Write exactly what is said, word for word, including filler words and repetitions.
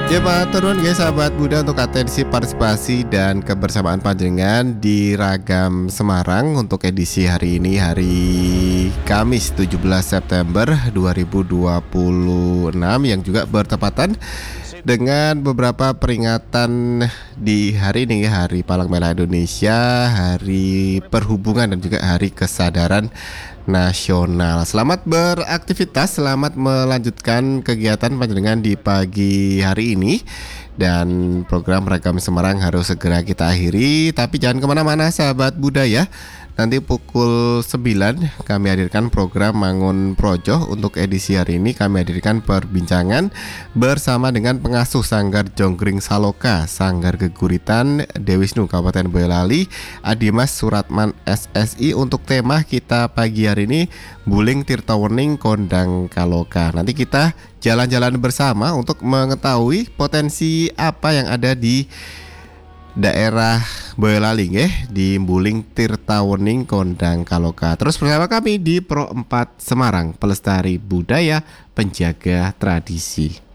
Ya Pak turun ya sahabat Buddha untuk atensi partisipasi dan kebersamaan panjenengan di Ragam Semarang untuk edisi hari ini hari Kamis tujuh belas September dua ribu dua puluh enam yang juga bertepatan dengan beberapa peringatan di hari ini ya, Hari Palang Merah Indonesia, Hari Perhubungan dan juga Hari Kesadaran Nasional. Selamat beraktivitas, selamat melanjutkan kegiatan panjenengan di pagi hari ini. Dan program Ragam Semarang harus segera kita akhiri, tapi jangan kemana-mana sahabat budaya. Nanti pukul sembilan kami hadirkan program Mangun Projo. Untuk edisi hari ini kami hadirkan perbincangan bersama dengan pengasuh Sanggar Jonggring Saloka, Sanggar Geguritan Dewisnu Kabupaten Boyolali, Adimas Suratman S S I. Untuk tema kita pagi hari ini Buling Tirtawening Kondang Kaloka. Nanti kita jalan-jalan bersama untuk mengetahui potensi apa yang ada di daerah Boyolali nggih, di Buling Tirtawening Kondang Kaloka. Terus bersama kami di Pro empat Semarang, pelestari budaya, penjaga tradisi.